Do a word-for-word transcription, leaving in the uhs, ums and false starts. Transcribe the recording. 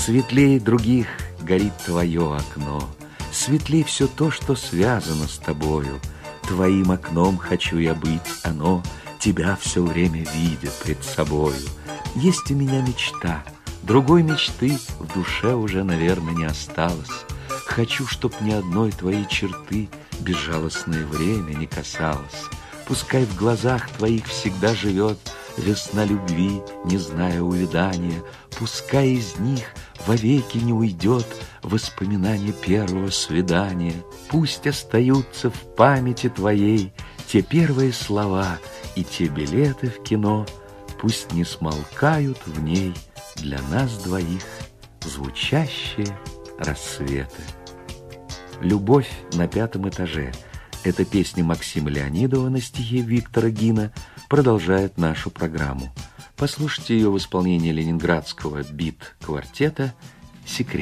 Светлей других горит твое окно, светлей все то, что связано с тобою. Твоим окном хочу я быть, оно тебя все время видит пред собою. Есть у меня мечта, другой мечты в душе уже, наверное, не осталось. Хочу, чтоб ни одной твоей черты безжалостное время не касалось. Пускай в глазах твоих всегда живет весна любви, не зная увядания. Пускай из них вовеки не уйдет воспоминание первого свидания. Пусть остаются в памяти твоей те первые слова и те билеты в кино. Пусть не смолкают в ней для нас двоих звучащие рассветы. «Любовь на пятом этаже» — это песня Максима Леонидова на стихи Виктора Гина, продолжает нашу программу. Послушайте ее в исполнении ленинградского бит-квартета «Секрет».